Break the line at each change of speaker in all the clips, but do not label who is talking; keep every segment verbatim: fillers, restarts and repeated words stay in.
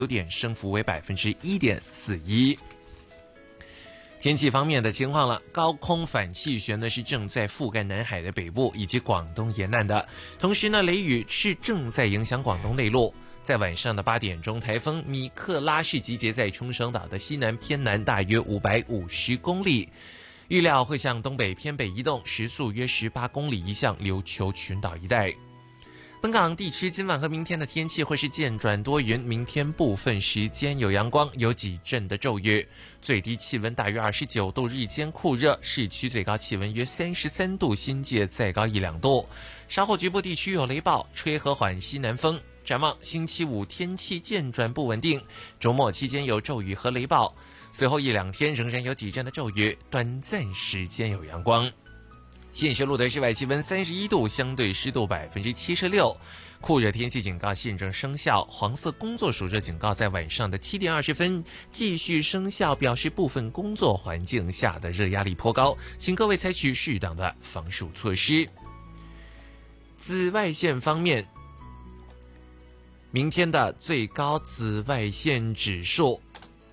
点，升幅为百分之一点四一。天气方面的情况了，高空反气旋呢是正在覆盖南海的北部以及广东沿岸的，同时呢雷雨是正在影响广东内陆。在晚上的八点钟，台风米克拉是集结在冲绳岛的西南偏南大约五百五十公里，预料会向东北偏北移动，时速约十八公里，移向琉球群岛一带。本港地区今晚和明天的天气会是渐转多云，明天部分时间有阳光，有几阵的骤雨，最低气温大约二十九度，日间酷热，市区最高气温约三十三度，新界再高一两度。稍后局部地区有雷暴，吹和缓西南风。展望星期五天气渐转不稳定，周末期间有骤雨和雷暴，随后一两天仍然有几阵的骤雨，短暂时间有阳光。现时录得室外气温三十一度，相对湿度百分之七十六，酷热天气警告现正生效，黄色工作暑热警告在晚上的七点二十分继续生效，表示部分工作环境下的热压力颇高，请各位采取适当的防暑措施。紫外线方面，明天的最高紫外线指数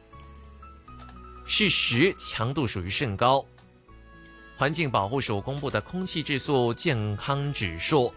是十，强度属于甚高。环境保护署公布的空气质素健康指数，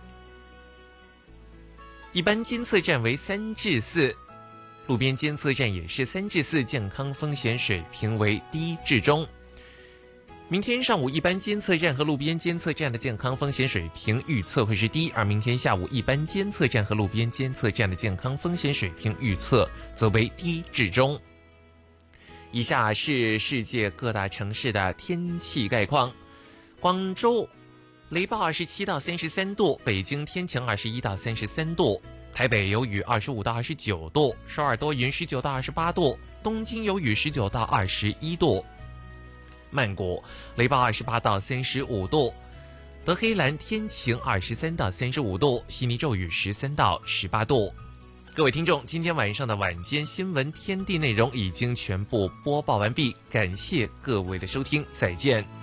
一般监测站为三至四，路边监测站也是三至四，健康风险水平为低至中。明天上午一般监测站和路边监测站的健康风险水平预测会是低，而明天下午一般监测站和路边监测站的健康风险水平预测则为低至中。以下是世界各大城市的天气概况：广州雷暴二十七到三十三度，北京天晴二十一到三十三度，台北有雨二十五到二十九度，首尔多云十九到二十八度，东京有雨十九到二十一度，曼谷雷暴二十八到三十五度，德黑兰天晴二十三到三十五度，悉尼骤雨十三到十八度。各位听众，今天晚上的晚间新闻天地内容已经全部播报完毕，感谢各位的收听，再见。